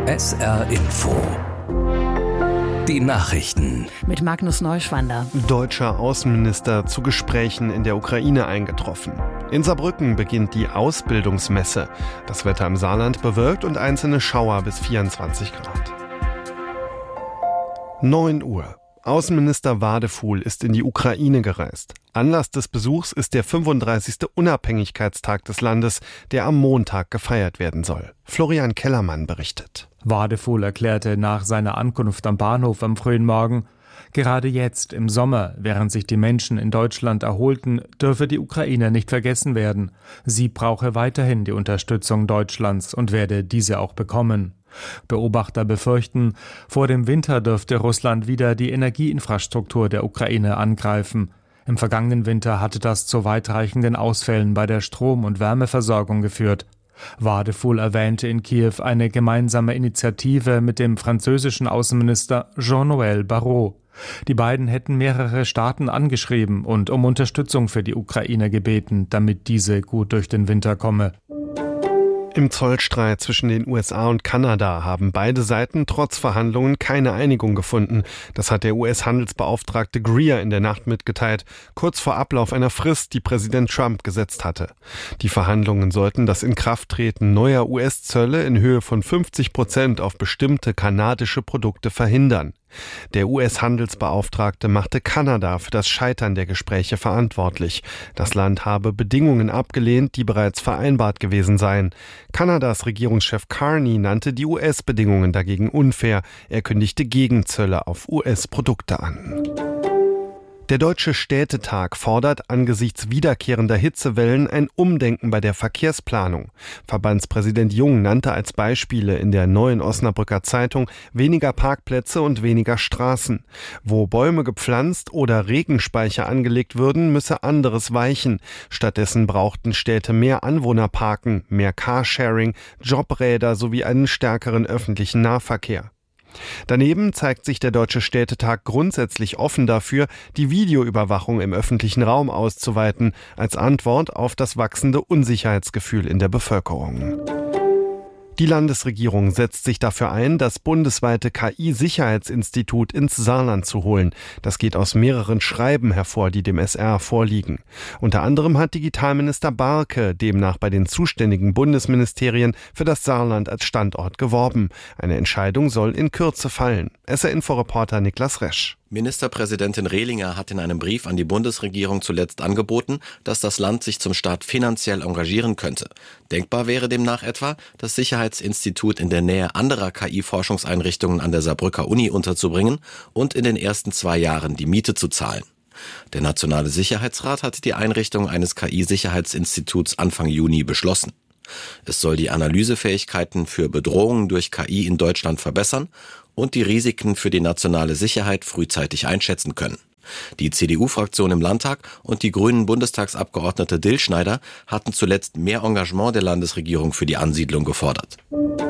SR Info. Die Nachrichten. Mit Magnus Neuschwander. Deutscher Außenminister zu Gesprächen in der Ukraine eingetroffen. In Saarbrücken beginnt die Ausbildungsmesse. Das Wetter im Saarland bewölkt und einzelne Schauer bis 24 Grad. 9 Uhr. Außenminister Wadefuhl ist in die Ukraine gereist. Anlass des Besuchs ist der 35. Unabhängigkeitstag des Landes, der am Montag gefeiert werden soll. Florian Kellermann berichtet. Wadefuhl erklärte nach seiner Ankunft am Bahnhof am frühen Morgen: Gerade jetzt im Sommer, während sich die Menschen in Deutschland erholten, dürfe die Ukraine nicht vergessen werden. Sie brauche weiterhin die Unterstützung Deutschlands und werde diese auch bekommen. Beobachter befürchten, vor dem Winter dürfte Russland wieder die Energieinfrastruktur der Ukraine angreifen. Im vergangenen Winter hatte das zu weitreichenden Ausfällen bei der Strom- und Wärmeversorgung geführt. Wadefuhl erwähnte in Kiew eine gemeinsame Initiative mit dem französischen Außenminister Jean-Noël Barrot. Die beiden hätten mehrere Staaten angeschrieben und um Unterstützung für die Ukraine gebeten, damit diese gut durch den Winter komme. Im Zollstreit zwischen den USA und Kanada haben beide Seiten trotz Verhandlungen keine Einigung gefunden. Das hat der US-Handelsbeauftragte Greer in der Nacht mitgeteilt, kurz vor Ablauf einer Frist, die Präsident Trump gesetzt hatte. Die Verhandlungen sollten das Inkrafttreten neuer US-Zölle in Höhe von 50% auf bestimmte kanadische Produkte verhindern. Der US-Handelsbeauftragte machte Kanada für das Scheitern der Gespräche verantwortlich. Das Land habe Bedingungen abgelehnt, die bereits vereinbart gewesen seien. Kanadas Regierungschef Carney nannte die US-Bedingungen dagegen unfair. Er kündigte Gegenzölle auf US-Produkte an. Der Deutsche Städtetag fordert angesichts wiederkehrender Hitzewellen ein Umdenken bei der Verkehrsplanung. Verbandspräsident Jung nannte als Beispiele in der Neuen Osnabrücker Zeitung weniger Parkplätze und weniger Straßen. Wo Bäume gepflanzt oder Regenspeicher angelegt würden, müsse anderes weichen. Stattdessen brauchten Städte mehr Anwohnerparken, mehr Carsharing, Jobräder sowie einen stärkeren öffentlichen Nahverkehr. Daneben zeigt sich der Deutsche Städtetag grundsätzlich offen dafür, die Videoüberwachung im öffentlichen Raum auszuweiten, als Antwort auf das wachsende Unsicherheitsgefühl in der Bevölkerung. Die Landesregierung setzt sich dafür ein, das bundesweite KI-Sicherheitsinstitut ins Saarland zu holen. Das geht aus mehreren Schreiben hervor, die dem SR vorliegen. Unter anderem hat Digitalminister Barke demnach bei den zuständigen Bundesministerien für das Saarland als Standort geworben. Eine Entscheidung soll in Kürze fallen. SR-Info-Reporter Niklas Resch. Ministerpräsidentin Rehlinger hat in einem Brief an die Bundesregierung zuletzt angeboten, dass das Land sich zum Start finanziell engagieren könnte. Denkbar wäre demnach etwa, das Sicherheitsinstitut in der Nähe anderer KI-Forschungseinrichtungen an der Saarbrücker Uni unterzubringen und in den ersten 2 Jahren die Miete zu zahlen. Der Nationale Sicherheitsrat hatte die Einrichtung eines KI-Sicherheitsinstituts Anfang Juni beschlossen. Es soll die Analysefähigkeiten für Bedrohungen durch KI in Deutschland verbessern und die Risiken für die nationale Sicherheit frühzeitig einschätzen können. Die CDU-Fraktion im Landtag und die grünen Bundestagsabgeordnete Dillschneider hatten zuletzt mehr Engagement der Landesregierung für die Ansiedlung gefordert.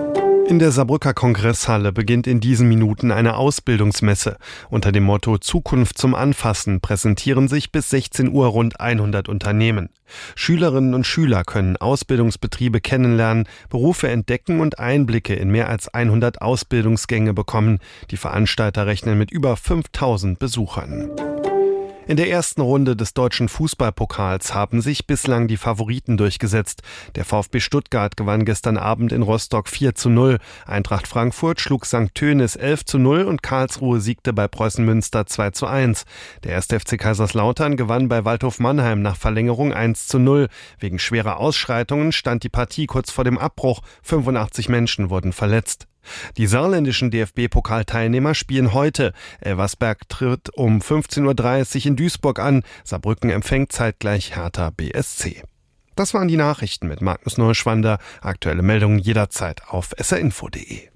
In der Saarbrücker Kongresshalle beginnt in diesen Minuten eine Ausbildungsmesse. Unter dem Motto Zukunft zum Anfassen präsentieren sich bis 16 Uhr rund 100 Unternehmen. Schülerinnen und Schüler können Ausbildungsbetriebe kennenlernen, Berufe entdecken und Einblicke in mehr als 100 Ausbildungsgänge bekommen. Die Veranstalter rechnen mit über 5000 Besuchern. In der ersten Runde des deutschen Fußballpokals haben sich bislang die Favoriten durchgesetzt. Der VfB Stuttgart gewann gestern Abend in Rostock 4:0. Eintracht Frankfurt schlug St. Tönis 11:0 und Karlsruhe siegte bei Preußen Münster 2:1. Der 1. FC Kaiserslautern gewann bei Waldhof Mannheim nach Verlängerung 1:0. Wegen schwerer Ausschreitungen stand die Partie kurz vor dem Abbruch. 85 Menschen wurden verletzt. Die saarländischen DFB-Pokalteilnehmer spielen heute. Elversberg tritt um 15:30 Uhr in Duisburg an. Saarbrücken empfängt zeitgleich Hertha BSC. Das waren die Nachrichten mit Magnus Neuschwander. Aktuelle Meldungen jederzeit auf srinfo.de.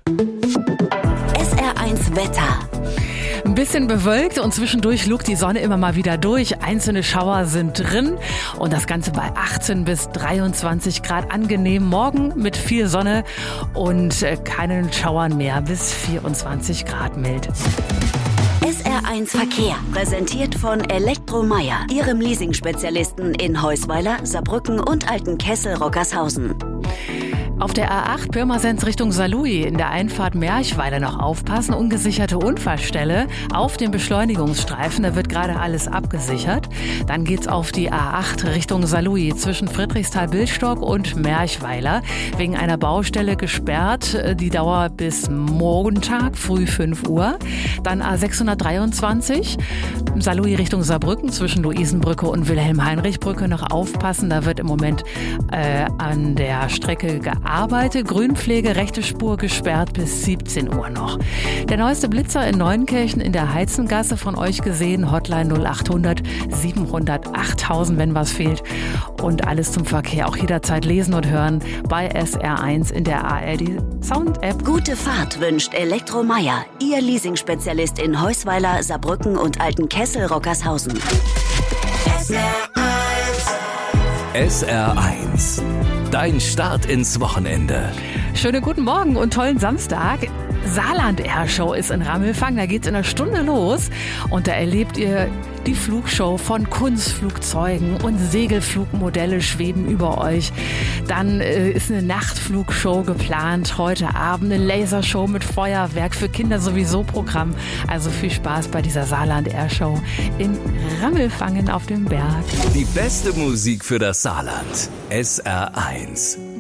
SR1 Wetter. Ein bisschen bewölkt und zwischendurch lugt die Sonne immer mal wieder durch. Einzelne Schauer sind drin und das Ganze bei 18 bis 23 Grad angenehm. Morgen mit viel Sonne und keinen Schauern mehr, bis 24 Grad mild. SR1 Verkehr, präsentiert von Elektromeyer, Ihrem Leasing-Spezialisten in Heusweiler, Saarbrücken und Altenkessel-Rockershausen. Auf der A8 Pirmasens Richtung Saarlouis in der Einfahrt Merchweiler noch aufpassen. Ungesicherte Unfallstelle auf dem Beschleunigungsstreifen. Da wird gerade alles abgesichert. Dann geht's auf die A8 Richtung Saarlouis zwischen Friedrichsthal-Billstock und Merchweiler. Wegen einer Baustelle gesperrt. Die Dauer bis Montag früh 5 Uhr. Dann A623 Saarlouis Richtung Saarbrücken zwischen Luisenbrücke und Wilhelm-Heinrich-Brücke noch aufpassen. Da wird im Moment an der Strecke gearbeitet. Grünpflege, rechte Spur gesperrt bis 17 Uhr noch. Der neueste Blitzer in Neunkirchen in der Heizengasse von euch gesehen. Hotline 0800 700 8000, wenn was fehlt. Und alles zum Verkehr auch jederzeit lesen und hören bei SR1 in der ARD Sound App. Gute Fahrt wünscht Elektromeier, Ihr Leasing-Spezialist in Heusweiler, Saarbrücken und Altenkessel-Rockershausen. SR1. Dein Start ins Wochenende. Schönen guten Morgen und tollen Samstag. Saarland Airshow ist in Rammelfang. Da geht's in einer Stunde los und da erlebt ihr die Flugshow von Kunstflugzeugen und Segelflugmodelle schweben über euch. Dann ist eine Nachtflugshow geplant heute Abend, eine Lasershow mit Feuerwerk, für Kinder sowieso Programm. Also viel Spaß bei dieser Saarland Airshow in Rammelfangen auf dem Berg. Die beste Musik für das Saarland. SR1.